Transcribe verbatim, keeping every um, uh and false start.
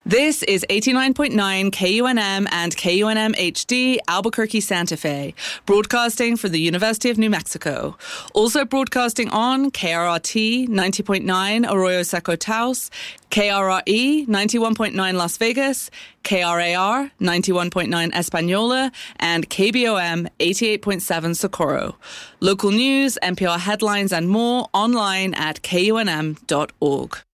This is eighty-nine point nine K U N M and K U N M H D Albuquerque, Santa Fe, broadcasting for the University of New Mexico. Also broadcasting on K R R T ninety point nine Arroyo Seco Taos, K R R E ninety-one point nine Las Vegas, K R A R ninety-one point nine Española, and K B O M eighty-eight point seven Socorro. Local news, N P R headlines, and more online at K U N M dot org.